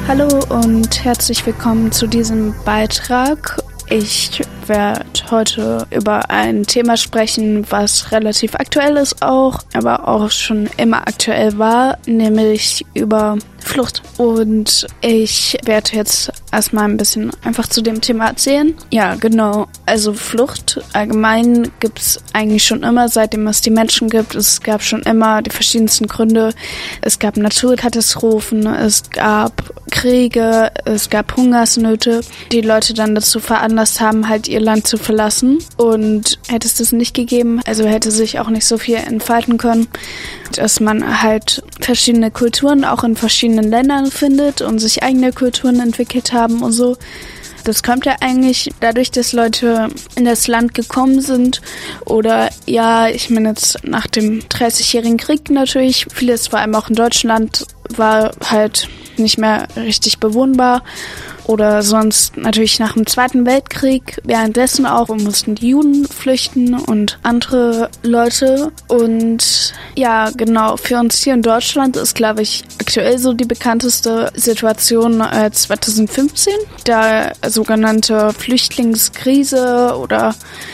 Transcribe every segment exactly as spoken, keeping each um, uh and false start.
Hallo und herzlich willkommen zu diesem Beitrag. Ich werde heute über ein Thema sprechen, was relativ aktuell ist auch, aber auch schon immer aktuell war, nämlich über Flucht. Und ich werde jetzt erstmal ein bisschen einfach zu dem Thema erzählen. Ja, genau. Also Flucht allgemein gibt es eigentlich schon immer, seitdem es die Menschen gibt. Es gab schon immer die verschiedensten Gründe. Es gab Naturkatastrophen, es gab Kriege, es gab Hungersnöte, die Leute dann dazu veranlasst haben, halt ihr Land zu verlassen. Und hätte es das nicht gegeben, also hätte sich auch nicht so viel entfalten können, dass man halt verschiedene Kulturen auch in verschiedenen Ländern findet und sich eigene Kulturen entwickelt haben und so. Das kommt ja eigentlich dadurch, dass Leute in das Land gekommen sind oder ja, ich meine jetzt nach dem dreißigjährigen Krieg natürlich, vieles vor allem auch in Deutschland war halt nicht mehr richtig bewohnbar. Oder sonst natürlich nach dem Zweiten Weltkrieg, währenddessen auch mussten die Juden flüchten und andere Leute. Und ja, genau, für uns hier in Deutschland ist, glaube ich, aktuell so die bekannteste Situation äh, zweitausendfünfzehn, der sogenannte Flüchtlingskrise oder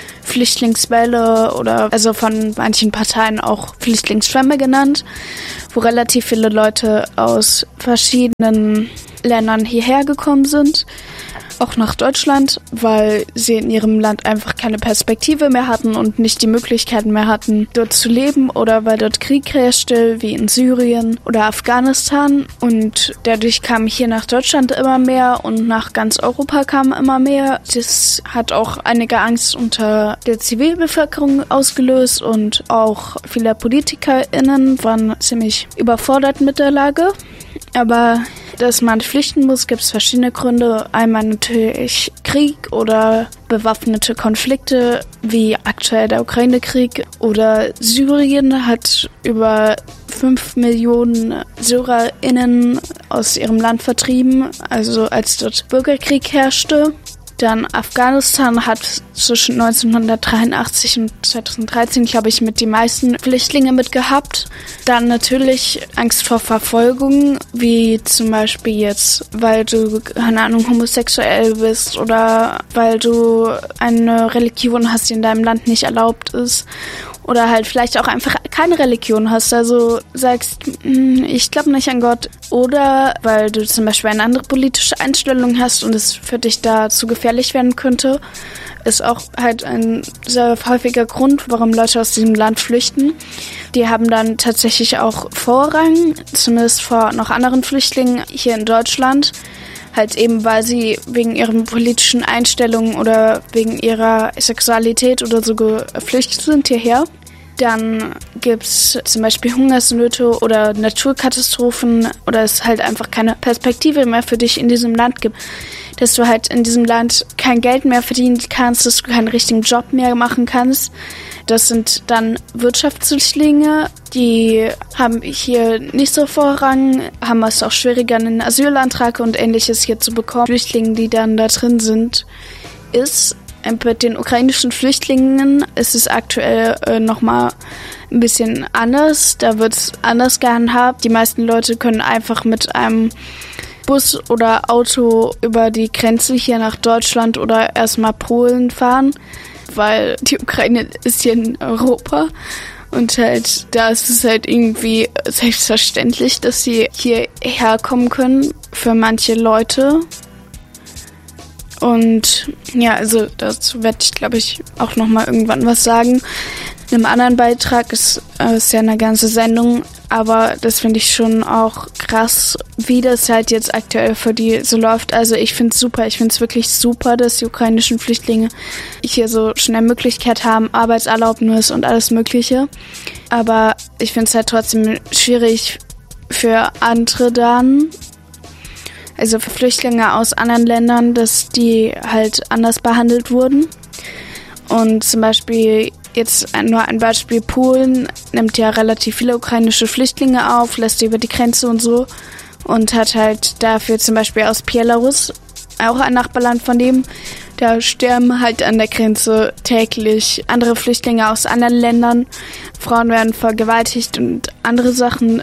Flüchtlingswelle oder also von manchen Parteien auch Flüchtlingsschwemme genannt, wo relativ viele Leute aus verschiedenen Ländern hierher gekommen sind, auch nach Deutschland, weil sie in ihrem Land einfach keine Perspektive mehr hatten und nicht die Möglichkeiten mehr hatten, dort zu leben oder weil dort Krieg herrschte, wie in Syrien oder Afghanistan. Und dadurch kamen hier nach Deutschland immer mehr und nach ganz Europa kamen immer mehr. Das hat auch einige Angst unter der Zivilbevölkerung ausgelöst und auch viele PolitikerInnen waren ziemlich überfordert mit der Lage. Aber dass man flüchten muss, gibt es verschiedene Gründe. Einmal natürlich Krieg oder bewaffnete Konflikte, wie aktuell der Ukraine-Krieg. Oder Syrien hat über fünf Millionen SyrerInnen aus ihrem Land vertrieben, also als dort Bürgerkrieg herrschte. Dann Afghanistan hat zwischen neunzehnhundertdreiundachtzig und zweitausenddreizehn, glaube ich, mit die meisten Flüchtlinge mitgehabt. Dann natürlich Angst vor Verfolgung, wie zum Beispiel jetzt, weil du, keine Ahnung, homosexuell bist oder weil du eine Religion hast, die in deinem Land nicht erlaubt ist. Oder halt vielleicht auch einfach keine Religion hast, also sagst, ich glaube nicht an Gott. Oder weil du zum Beispiel eine andere politische Einstellung hast und es für dich da zu gefährlich werden könnte, ist auch halt ein sehr häufiger Grund, warum Leute aus diesem Land flüchten. Die haben dann tatsächlich auch Vorrang, zumindest vor noch anderen Flüchtlingen hier in Deutschland. Halt eben, weil sie wegen ihren politischen Einstellungen oder wegen ihrer Sexualität oder so geflüchtet sind hierher. Dann gibt's zum Beispiel Hungersnöte oder Naturkatastrophen oder es halt einfach keine Perspektive mehr für dich in diesem Land gibt. Dass du halt in diesem Land kein Geld mehr verdienen kannst, dass du keinen richtigen Job mehr machen kannst. Das sind dann Wirtschaftsflüchtlinge, die haben hier nicht so Vorrang, haben es auch schwieriger, einen Asylantrag und Ähnliches hier zu bekommen. Flüchtlinge, die dann da drin sind, ist mit den ukrainischen Flüchtlingen ist es aktuell äh, nochmal ein bisschen anders. Da wird es anders gehandhabt. Die meisten Leute können einfach mit einem Bus oder Auto über die Grenze hier nach Deutschland oder erstmal Polen fahren, weil die Ukraine ist hier in Europa und halt da ist es halt irgendwie selbstverständlich, dass sie hierher kommen können für manche Leute. Und ja, also dazu werde ich, glaube ich, auch nochmal irgendwann was sagen. In einem anderen Beitrag ist, äh, ist ja eine ganze Sendung, aber das finde ich schon auch krass, wie das halt jetzt aktuell für die so läuft. Also ich finde es super, ich finde es wirklich super, dass die ukrainischen Flüchtlinge hier so schnell Möglichkeit haben, Arbeitserlaubnis und alles Mögliche. Aber ich finde es halt trotzdem schwierig für andere dann, also für Flüchtlinge aus anderen Ländern, dass die halt anders behandelt wurden. Und zum Beispiel jetzt nur ein Beispiel, Polen nimmt ja relativ viele ukrainische Flüchtlinge auf, lässt die über die Grenze und so und hat halt dafür zum Beispiel aus Belarus, auch ein Nachbarland von dem, da sterben halt an der Grenze täglich andere Flüchtlinge aus anderen Ländern. Frauen werden vergewaltigt und andere Sachen.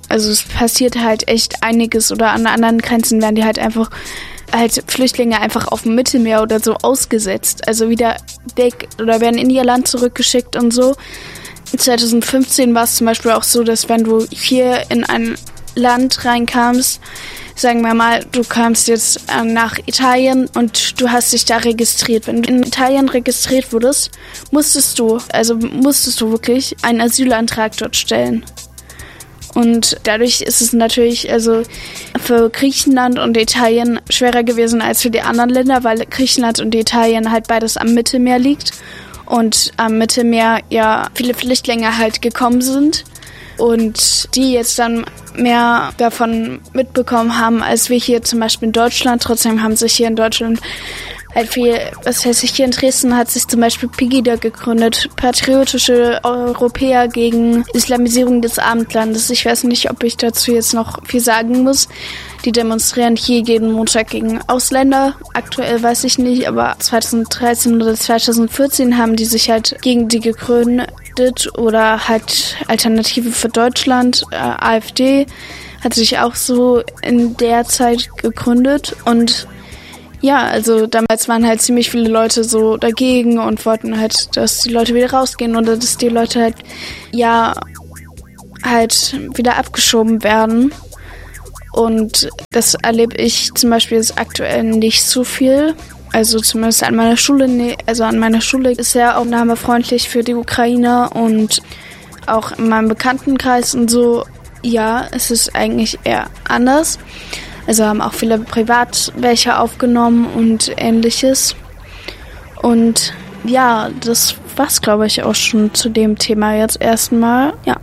Also es passiert halt echt einiges oder an anderen Grenzen werden die halt einfach halt Flüchtlinge einfach auf dem Mittelmeer oder so ausgesetzt. Also wieder weg oder werden in ihr Land zurückgeschickt und so. zwanzig fünfzehn war es zum Beispiel auch so, dass wenn du hier in ein Land reinkamst, sagen wir mal, du kamst jetzt nach Italien und du hast dich da registriert. Wenn du in Italien registriert wurdest, musstest du, also musstest du wirklich einen Asylantrag dort stellen. Und dadurch ist es natürlich also für Griechenland und Italien schwerer gewesen als für die anderen Länder, weil Griechenland und Italien halt beides am Mittelmeer liegt und am Mittelmeer ja viele Flüchtlinge halt gekommen sind und die jetzt dann mehr davon mitbekommen haben, als wir hier zum Beispiel in Deutschland. Trotzdem haben sich hier in Deutschland halt viel, was heißt hier in Dresden hat sich zum Beispiel Pegida gegründet, patriotische Europäer gegen Islamisierung des Abendlandes. Ich weiß nicht, ob ich dazu jetzt noch viel sagen muss. Die demonstrieren hier jeden Montag gegen Ausländer. Aktuell weiß ich nicht, aber zwanzig dreizehn oder zwanzig vierzehn haben die sich halt gegen die gegründet oder halt Alternative für Deutschland, äh, AfD, hat sich auch so in der Zeit gegründet und ja, also damals waren halt ziemlich viele Leute so dagegen und wollten halt, dass die Leute wieder rausgehen oder dass die Leute halt, ja, halt wieder abgeschoben werden. Und das erlebe ich zum Beispiel jetzt aktuell nicht so viel. Also zumindest an meiner Schule, nee, also an meiner Schule ist sehr aufnahmefreundlich für die Ukrainer und auch in meinem Bekanntenkreis und so, ja, es ist eigentlich eher anders. Also haben auch viele privat welche aufgenommen und ähnliches. Und ja, das war's, glaube ich, auch schon zu dem Thema jetzt erstmal. Ja.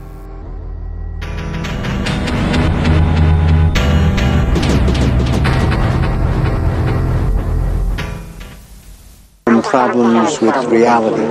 Problems with reality.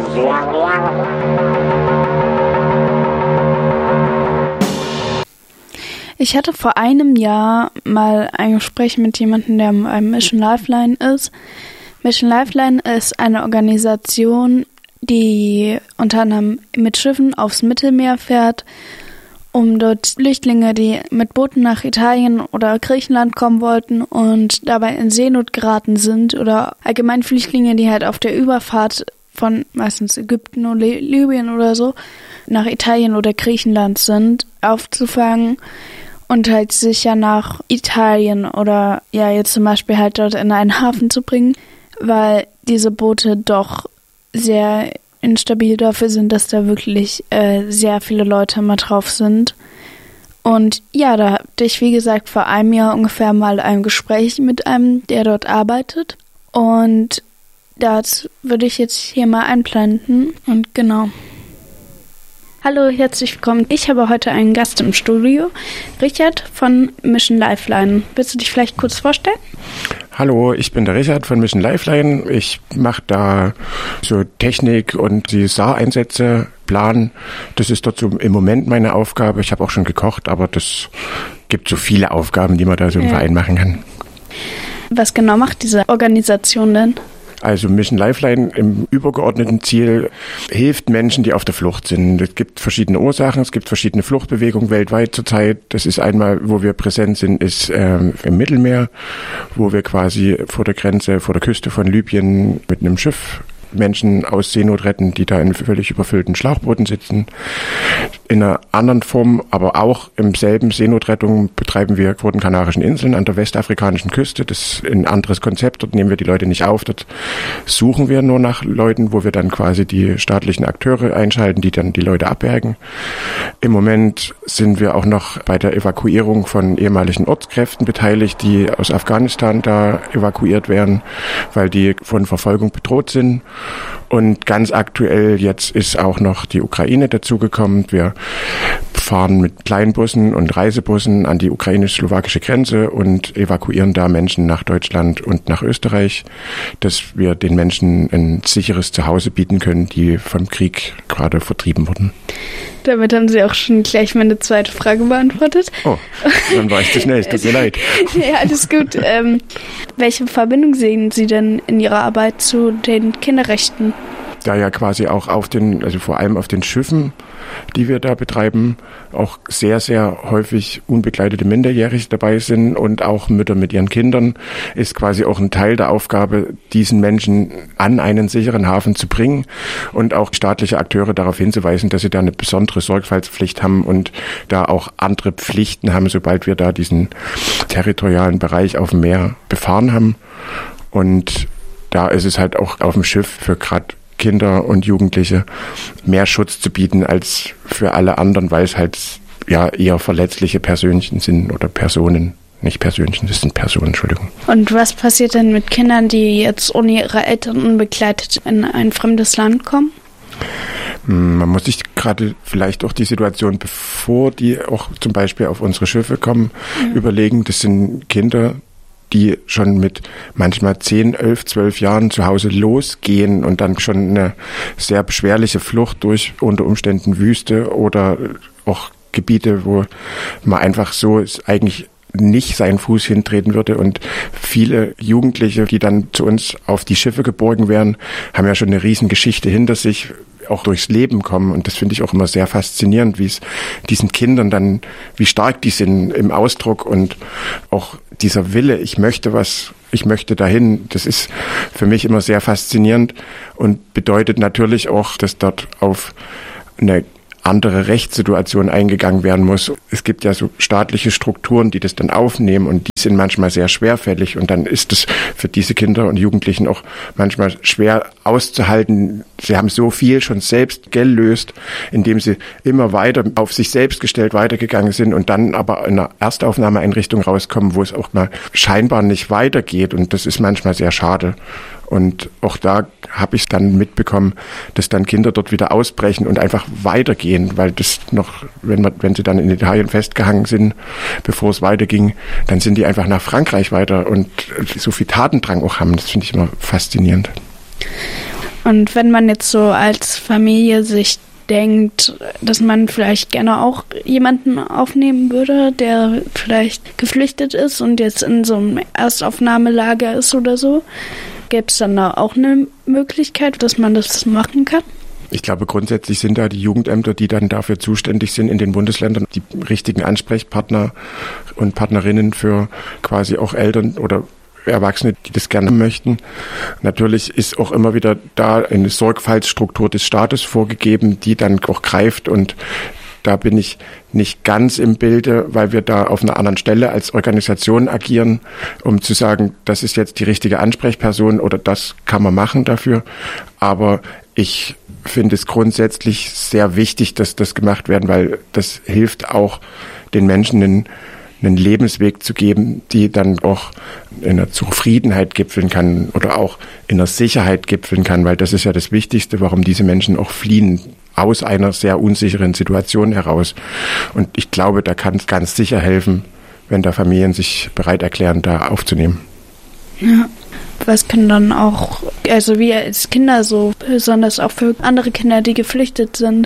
Ich hatte vor einem Jahr mal ein Gespräch mit jemandem, der bei Mission Lifeline ist. Mission Lifeline ist eine Organisation, die unter anderem mit Schiffen aufs Mittelmeer fährt, um dort Flüchtlinge, die mit Booten nach Italien oder Griechenland kommen wollten und dabei in Seenot geraten sind oder allgemein Flüchtlinge, die halt auf der Überfahrt von meistens Ägypten oder Libyen oder so nach Italien oder Griechenland sind, aufzufangen und halt sicher nach Italien oder ja jetzt zum Beispiel halt dort in einen Hafen zu bringen, weil diese Boote doch sehr instabil dafür sind, dass da wirklich äh, sehr viele Leute mal drauf sind. Und ja, da hatte ich, wie gesagt, vor einem Jahr ungefähr mal ein Gespräch mit einem, der dort arbeitet. Und das würde ich jetzt hier mal einblenden. Und genau. Hallo, herzlich willkommen. Ich habe heute einen Gast im Studio, Richard von Mission Lifeline. Willst du dich vielleicht kurz vorstellen? Hallo, ich bin der Richard von Mission Lifeline. Ich mache da so Technik und die S A R-Einsätze planen. Das ist dort so im Moment meine Aufgabe. Ich habe auch schon gekocht, aber das gibt so viele Aufgaben, die man da so im ja. Verein machen kann. Was genau macht diese Organisation denn? Also Mission Lifeline im übergeordneten Ziel hilft Menschen, die auf der Flucht sind. Es gibt verschiedene Ursachen, es gibt verschiedene Fluchtbewegungen weltweit zurzeit. Das ist einmal, wo wir präsent sind, ist ähm, im Mittelmeer, wo wir quasi vor der Grenze, vor der Küste von Libyen mit einem Schiff Menschen aus Seenot retten, die da in völlig überfüllten Schlauchbooten sitzen. In einer anderen Form, aber auch im selben Seenotrettung betreiben wir vor den Kanarischen Inseln an der westafrikanischen Küste. Das ist ein anderes Konzept. Dort nehmen wir die Leute nicht auf. Dort suchen wir nur nach Leuten, wo wir dann quasi die staatlichen Akteure einschalten, die dann die Leute abbergen. Im Moment sind wir auch noch bei der Evakuierung von ehemaligen Ortskräften beteiligt, die aus Afghanistan da evakuiert werden, weil die von Verfolgung bedroht sind. Und ganz aktuell jetzt ist auch noch die Ukraine dazugekommen. Wir fahren mit Kleinbussen und Reisebussen an die ukrainisch-slowakische Grenze und evakuieren da Menschen nach Deutschland und nach Österreich, dass wir den Menschen ein sicheres Zuhause bieten können, die vom Krieg gerade vertrieben wurden. Damit haben Sie auch schon gleich meine zweite Frage beantwortet. Oh, dann war ich zu schnell, es tut mir leid. Ja, alles gut. Ähm, welche Verbindung sehen Sie denn in Ihrer Arbeit zu den Kinderrechten? Da ja quasi auch auf den, also vor allem auf den Schiffen die wir da betreiben, auch sehr, sehr häufig unbegleitete Minderjährige dabei sind und auch Mütter mit ihren Kindern, ist quasi auch ein Teil der Aufgabe, diesen Menschen an einen sicheren Hafen zu bringen und auch staatliche Akteure darauf hinzuweisen, dass sie da eine besondere Sorgfaltspflicht haben und da auch andere Pflichten haben, sobald wir da diesen territorialen Bereich auf dem Meer befahren haben. Und da ist es halt auch auf dem Schiff für gerade Kinder und Jugendliche mehr Schutz zu bieten als für alle anderen, weil es halt ja eher verletzliche Persönchen sind oder Personen, nicht Persönchen, das sind Personen, Entschuldigung. Und was passiert denn mit Kindern, die jetzt ohne ihre Eltern unbegleitet in ein fremdes Land kommen? Man muss sich gerade vielleicht auch die Situation, bevor die auch zum Beispiel auf unsere Schiffe kommen, ja. überlegen. Das sind Kinder, die schon mit manchmal zehn, elf, zwölf Jahren zu Hause losgehen und dann schon eine sehr beschwerliche Flucht durch unter Umständen Wüste oder auch Gebiete, wo man einfach so eigentlich nicht seinen Fuß hintreten würde. Und viele Jugendliche, die dann zu uns auf die Schiffe geborgen werden, haben ja schon eine riesen Geschichte hinter sich, auch durchs Leben kommen. Und das finde ich auch immer sehr faszinierend, wie es diesen Kindern dann, wie stark die sind im Ausdruck und auch dieser Wille, ich möchte was, ich möchte dahin, das ist für mich immer sehr faszinierend und bedeutet natürlich auch, dass dort auf eine andere Rechtssituation eingegangen werden muss. Es gibt ja so staatliche Strukturen, die das dann aufnehmen und die sind manchmal sehr schwerfällig und dann ist es für diese Kinder und Jugendlichen auch manchmal schwer auszuhalten. Sie haben so viel schon selbst gelöst, indem sie immer weiter auf sich selbst gestellt weitergegangen sind und dann aber in einer Erstaufnahmeeinrichtung rauskommen, wo es auch mal scheinbar nicht weitergeht und das ist manchmal sehr schade. Und auch da habe ich dann mitbekommen, dass dann Kinder dort wieder ausbrechen und einfach weitergehen, weil das noch, wenn man, wenn sie dann in Italien festgehangen sind, bevor es weiterging, dann sind die einfach nach Frankreich weiter und so viel Tatendrang auch haben. Das finde ich immer faszinierend. Und wenn man jetzt so als Familie sich denkt, dass man vielleicht gerne auch jemanden aufnehmen würde, der vielleicht geflüchtet ist und jetzt in so einem Erstaufnahmelager ist oder so, gäbe es dann da auch eine Möglichkeit, dass man das machen kann? Ich glaube, grundsätzlich sind da die Jugendämter, die dann dafür zuständig sind in den Bundesländern, die richtigen Ansprechpartner und Partnerinnen für quasi auch Eltern oder Erwachsene, die das gerne möchten. Natürlich ist auch immer wieder da eine Sorgfaltsstruktur des Staates vorgegeben, die dann auch greift und da bin ich nicht ganz im Bilde, weil wir da auf einer anderen Stelle als Organisation agieren, um zu sagen, das ist jetzt die richtige Ansprechperson oder das kann man machen dafür. Aber ich finde es grundsätzlich sehr wichtig, dass das gemacht werden, weil das hilft auch den Menschen einen, einen Lebensweg zu geben, die dann auch in einer Zufriedenheit gipfeln kann oder auch in einer Sicherheit gipfeln kann, weil das ist ja das Wichtigste, warum diese Menschen auch fliehen, aus einer sehr unsicheren Situation heraus. Und ich glaube, da kann es ganz sicher helfen, wenn da Familien sich bereit erklären, da aufzunehmen. Ja, was können dann auch, also wir als Kinder so, besonders auch für andere Kinder, die geflüchtet sind,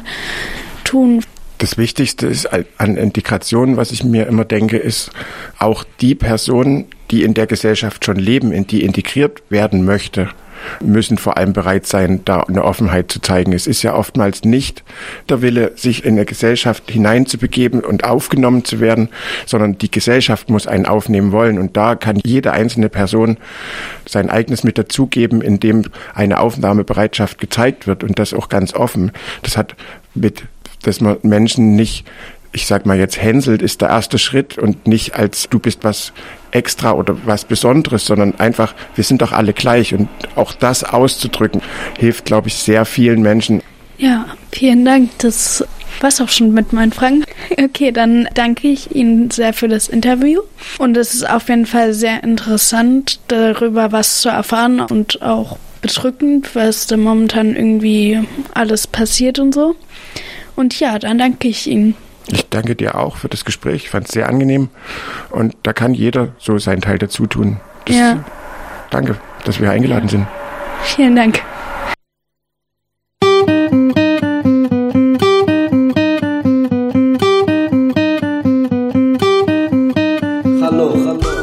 tun? Das Wichtigste ist an Integration, was ich mir immer denke, ist auch die Person, die in der Gesellschaft schon leben, in die integriert werden möchte, müssen vor allem bereit sein, da eine Offenheit zu zeigen. Es ist ja oftmals nicht der Wille, sich in eine Gesellschaft hineinzubegeben und aufgenommen zu werden, sondern die Gesellschaft muss einen aufnehmen wollen. Und da kann jede einzelne Person sein eigenes mit dazugeben, indem eine Aufnahmebereitschaft gezeigt wird und das auch ganz offen. Das hat mit, dass man Menschen nicht, ich sag mal jetzt, hänselt, ist der erste Schritt und nicht als du bist was extra oder was Besonderes, sondern einfach, wir sind doch alle gleich und auch das auszudrücken, hilft, glaube ich, sehr vielen Menschen. Ja, vielen Dank. Das war's auch schon mit meinen Fragen. Okay, dann danke ich Ihnen sehr für das Interview und es ist auf jeden Fall sehr interessant, darüber was zu erfahren und auch bedrückend, was da momentan irgendwie alles passiert und so. Und ja, dann danke ich Ihnen. Ich danke dir auch für das Gespräch. Ich fand es sehr angenehm. Und da kann jeder so seinen Teil dazu tun. Das, ja. Danke, dass wir eingeladen sind. Vielen Dank.